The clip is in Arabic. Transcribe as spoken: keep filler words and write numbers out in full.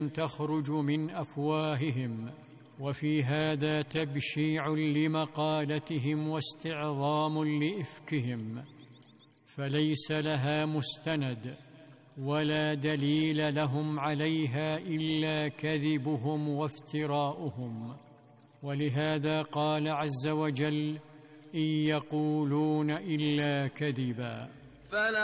تخرج من أفواههم، وفي هذا تبشيع لمقالتهم واستعظام لإفكهم، فليس لها مستند ولا دليل لهم عليها إلا كذبهم وافتراؤهم. ولهذا قال عز وجل: إن يقولون إلا كذبا.